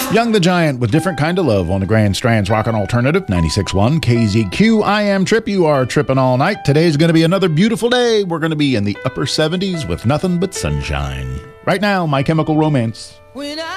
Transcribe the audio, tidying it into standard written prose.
Young the Giant with Different Kind of Love on the Grand Strands Rockin' Alternative 96.1 KZQ. I am Trip. You are tripping all night. Today's going to be another beautiful day. We're going to be in the upper 70s with nothing but sunshine. Right now, My Chemical Romance. When